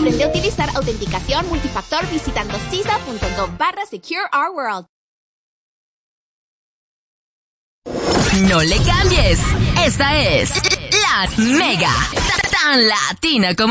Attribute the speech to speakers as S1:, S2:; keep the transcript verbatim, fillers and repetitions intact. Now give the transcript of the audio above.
S1: Aprende a utilizar autenticación multifactor visitando cisa.gov barra Secure Our World.
S2: No le cambies. Esta es La Mega, tan latina como